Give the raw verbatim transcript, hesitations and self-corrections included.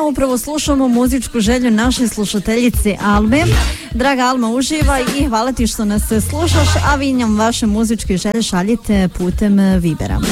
upravo slušamo muzičku želju naše slušateljice Alme. Draga Alma, uživaj i hvala ti što nas slušaš, a vi njom vaše muzičke želje šaljite putem Vibera.